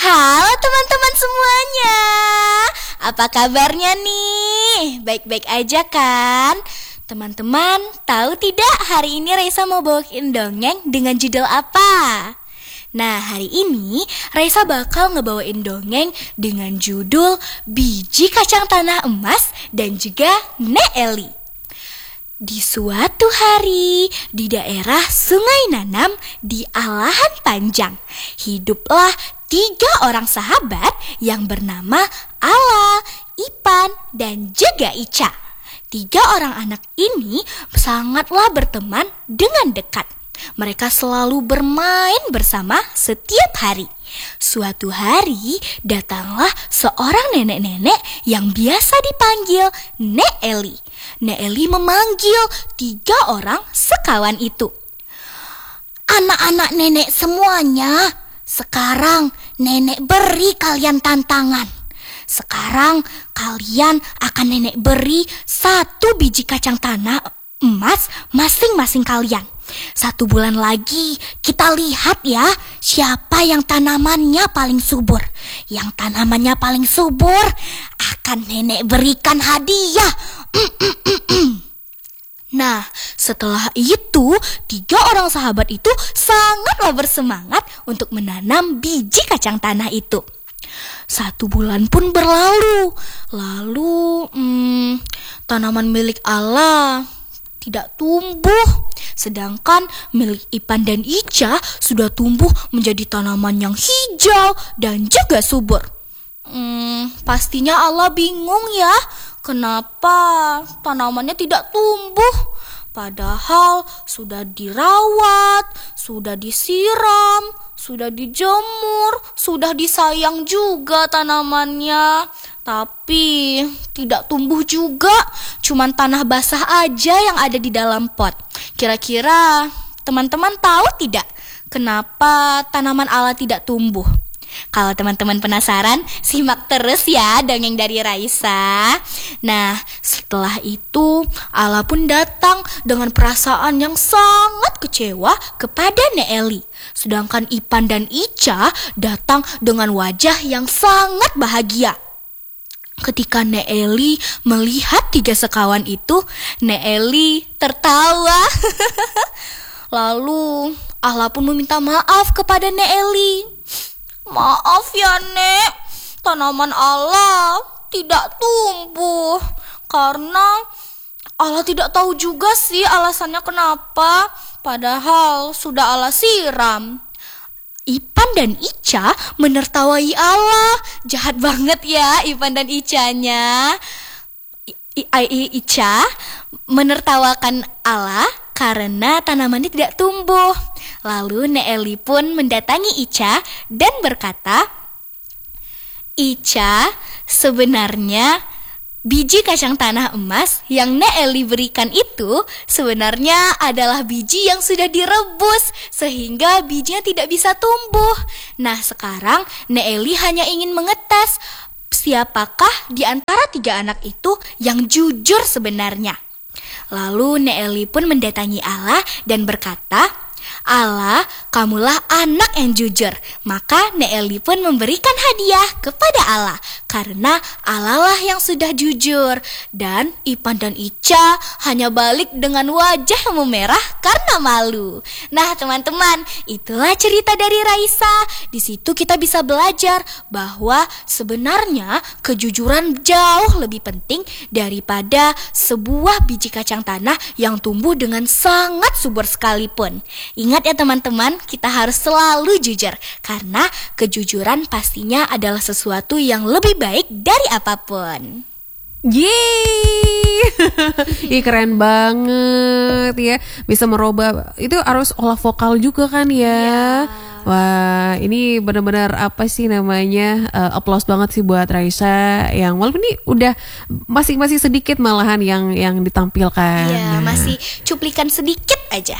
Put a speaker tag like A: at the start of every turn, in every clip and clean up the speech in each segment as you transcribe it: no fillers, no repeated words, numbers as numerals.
A: Halo teman-teman semuanya, apa kabarnya nih? Baik-baik aja kan? Teman-teman, tahu tidak hari ini Raisa mau bawain dongeng dengan judul apa? Nah, hari ini Raisa bakal ngebawain dongeng dengan judul Biji Kacang Tanah Emas dan juga Nek Eli. Di suatu hari, di daerah Sungai Nanam di Alahan Panjang, hiduplah 3 orang sahabat yang bernama Ala, Ipan, dan juga Ica. 3 orang anak ini sangatlah berteman dengan dekat. Mereka selalu bermain bersama setiap hari. Suatu hari datanglah seorang nenek-nenek yang biasa dipanggil Nek Eli. Nek Eli memanggil 3 orang sekawan itu. Anak-anak nenek semuanya, sekarang nenek beri kalian tantangan. Sekarang kalian akan nenek beri 1 biji kacang tanah emas masing-masing kalian. 1 bulan lagi kita lihat ya, siapa yang tanamannya paling subur. Yang tanamannya paling subur akan nenek berikan hadiah. Nah, setelah itu 3 orang sahabat itu sangatlah bersemangat untuk menanam biji kacang tanah itu. 1 bulan pun berlalu. Lalu tanaman milik Allah tidak tumbuh. Sedangkan milik Ipan dan Ica sudah tumbuh menjadi tanaman yang hijau dan juga subur. Pastinya Allah bingung ya, kenapa tanamannya tidak tumbuh. Padahal sudah dirawat, sudah disiram, sudah dijemur, sudah disayang juga tanamannya. Tapi tidak tumbuh juga, cuman tanah basah aja yang ada di dalam pot. Kira-kira teman-teman tahu tidak kenapa tanaman Allah tidak tumbuh? Kalau teman-teman penasaran, simak terus ya dongeng dari Raisa. Nah, setelah itu Allah pun datang dengan perasaan yang sangat kecewa kepada Nek Eli. Sedangkan Ipan dan Ica datang dengan wajah yang sangat bahagia. Ketika Nek Eli melihat 3 sekawan itu, Nek Eli tertawa. Lalu Allah pun meminta maaf kepada Nek Eli. Maaf ya Nek, tanaman Allah tidak tumbuh karena Allah tidak tahu juga sih alasannya kenapa, padahal sudah Allah siram. Ipan dan Ica menertawai Allah. Jahat banget ya Ipan dan Icanya. Ica menertawakan Allah karena tanamannya tidak tumbuh. Lalu Nek Eli pun mendatangi Ica dan berkata, Ica, sebenarnya biji kacang tanah emas yang Nek Eli berikan itu sebenarnya adalah biji yang sudah direbus sehingga bijinya tidak bisa tumbuh. Nah, sekarang Nek Eli hanya ingin mengetes siapakah di antara 3 anak itu yang jujur sebenarnya. Lalu Nek Eli pun mendatangi Allah dan berkata, Allah, kamulah anak yang jujur. Maka Nek Eli pun memberikan hadiah kepada Allah karena Allah lah yang sudah jujur. Dan Ipan dan Ica hanya balik dengan wajah yang memerah karena malu. Nah teman-teman, itulah cerita dari Raisa. Di situ kita bisa belajar bahwa sebenarnya kejujuran jauh lebih penting daripada sebuah biji kacang tanah yang tumbuh dengan sangat subur sekalipun. Ingat ya teman-teman, kita harus selalu jujur karena kejujuran pastinya adalah sesuatu yang lebih baik dari apapun.
B: Yeay. Ih, keren banget ya. Bisa merubah. Itu harus olah vokal juga kan ya. Wah, ini benar-benar apa sih namanya, applause banget sih buat Raisa yang walaupun ini udah masih sedikit malahan yang ditampilkan.
A: Iya, masih cuplikan sedikit aja.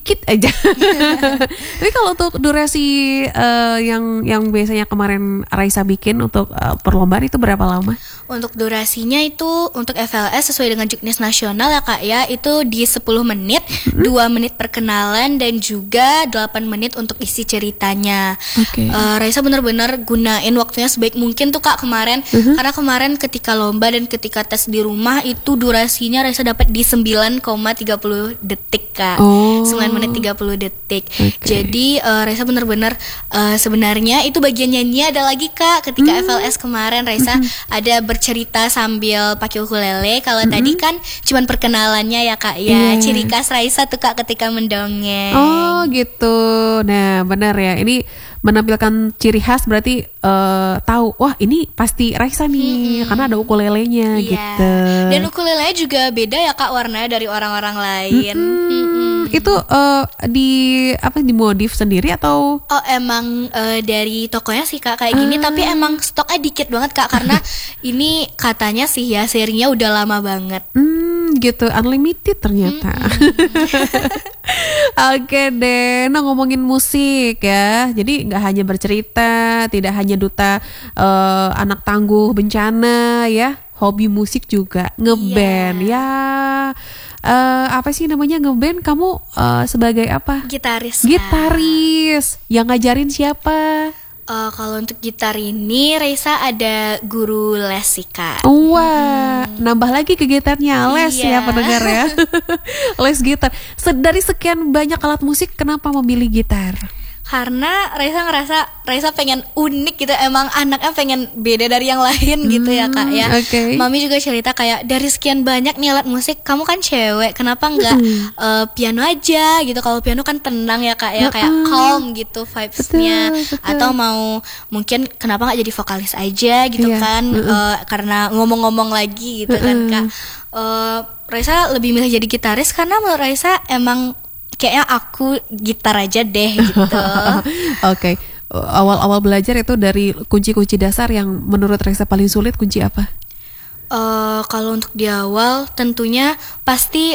B: Tapi kalau untuk durasi yang biasanya kemarin Raisa bikin untuk perlombaan itu berapa lama?
A: Untuk durasinya itu untuk FLS sesuai dengan juknis nasional ya Kak ya, itu di 10 menit, 2 menit perkenalan dan juga 8 menit untuk isi ceritanya. Raisa benar-benar gunain waktunya sebaik mungkin tuh Kak kemarin, karena kemarin ketika lomba dan ketika tes di rumah itu durasinya Raisa dapat di 9,30 detik Kak. 9 menit 30 detik. Jadi Raisa benar-benar sebenarnya itu bagian nyanyi ada lagi Kak. Ketika FLS kemarin Raisa ada bercerita sambil pakai ukulele. Kalau tadi kan cuman perkenalannya ya Kak ya. Ciri khas Raisa tuh Kak ketika mendongeng.
B: Oh gitu. Nah benar ya, ini menampilkan ciri khas berarti tahu wah ini pasti Raisa nih karena ada ukulelenya gitu.
A: Dan ukulelenya juga beda ya Kak warnanya dari orang-orang lain.
B: Itu dimodif sendiri atau?
A: Oh emang dari tokonya sih Kak kayak gini, tapi emang stoknya dikit banget Kak karena ini katanya sih ya serinya udah lama banget.
B: Gitu, unlimited ternyata. Oke deh, nah ngomongin musik ya. Jadi nggak hanya bercerita, tidak hanya duta anak tangguh bencana ya, hobi musik juga ngeband ya. Apa sih namanya ngeband? Kamu sebagai apa?
A: Gitaris.
B: Gitaris. Yang ngajarin siapa?
A: Kalau untuk gitar ini Raisa ada guru les sih Kak.
B: Wah, nambah lagi ke gitarnya, les ya pendengar ya. Les gitar. Dari sekian banyak alat musik, kenapa memilih gitar?
A: Karena Raisa ngerasa Raisa pengen unik gitu, emang anaknya pengen beda dari yang lain gitu ya Kak ya. Mami juga cerita kayak dari sekian banyak nih alat musik, kamu kan cewek, kenapa nggak piano aja gitu? Kalau piano kan tenang ya Kak ya, kayak calm gitu vibes-nya. Atau mau mungkin kenapa nggak jadi vokalis aja gitu kan? Karena ngomong-ngomong lagi gitu kan Kak. Raisa lebih milih jadi gitaris karena menurut Raisa emang kayaknya aku gitar aja deh gitu.
B: Oke. Awal-awal belajar itu dari kunci-kunci dasar yang menurut Raisa paling sulit, kunci apa?
A: Kalau untuk di awal tentunya pasti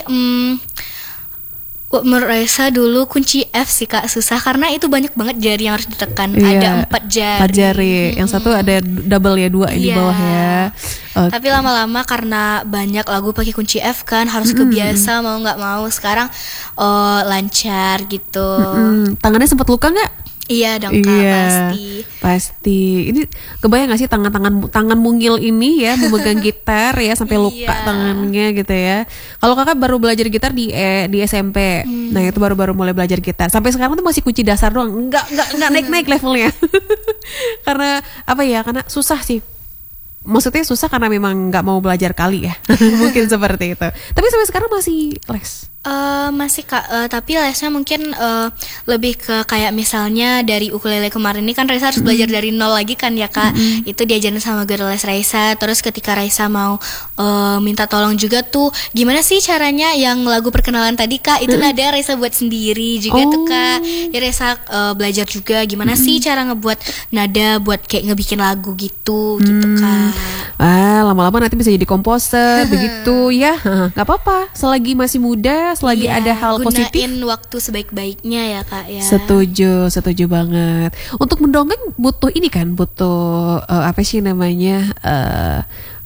A: menurut Raisa dulu kunci F sih Kak, susah karena itu banyak banget jari yang harus ditekan. Ada 4 jari.
B: 4 jari. Yang satu ada double ya, 2 di bawah ya.
A: Tapi lama-lama karena banyak lagu pakai kunci F kan, harus kebiasa mau nggak mau. Sekarang lancar gitu.
B: Tangannya sempat luka nggak?
A: Iya dong Kak,
B: pasti. Ini kebayang gak sih tangan mungil ini ya memegang gitar ya sampai luka tangannya gitu ya. Kalau kakak baru belajar gitar di SMP, nah itu baru mulai belajar gitar. Sampai sekarang tuh masih kunci dasar doang, nggak naik levelnya. Karena apa ya? Karena susah sih. Maksudnya susah karena memang nggak mau belajar kali ya. Mungkin seperti itu. Tapi sampai sekarang masih les.
A: Masih Kak, tapi lesnya mungkin lebih ke kayak misalnya dari ukulele kemarin ini kan Raisa harus belajar dari nol lagi kan ya Kak. Itu diajarin sama guru les Raisa. Terus ketika Raisa mau minta tolong juga tuh gimana sih caranya yang lagu perkenalan tadi Kak, itu nada Raisa buat sendiri juga tuh Kak. Ya Raisa belajar juga gimana sih cara ngebuat nada buat kayak ngebikin lagu gitu Kak.
B: Lama-lama nanti bisa jadi komposer begitu ya. Nggak apa-apa, selagi masih muda, selagi ada hal positif,
A: gunain waktu sebaik-baiknya ya Kak ya.
B: Setuju banget. Untuk mendongeng butuh ini kan, butuh apa sih namanya,